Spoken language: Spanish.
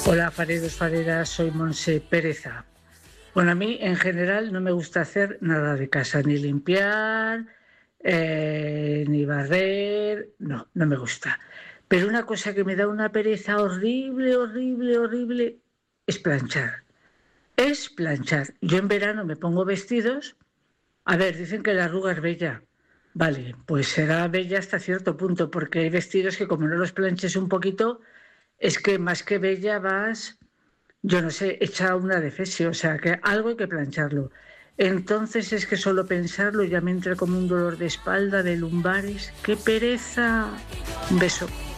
Hola, Faredos, Faredas, soy Monse Pereza. Bueno, a mí en general no me gusta hacer nada de casa, ni limpiar, ni barrer, no me gusta. Pero una cosa que me da una pereza horrible, horrible, horrible, es planchar. Es planchar. Yo en verano me pongo vestidos. A ver, dicen que la arruga es bella. Vale, pues será bella hasta cierto punto, porque hay vestidos que como no los planches un poquito, es que más que bella vas, yo no sé, hecha una defesio, o sea, que algo hay que plancharlo. Entonces es que solo pensarlo ya me entra como un dolor de espalda, de lumbares. ¡Qué pereza! Un beso.